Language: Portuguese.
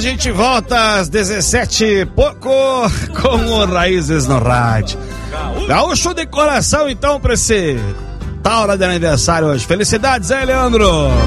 gente volta às 17 e pouco com o Raízes no Rádio. Gaúcho de coração, então, pra esse tal de aniversário hoje. Felicidades aí, Leandro.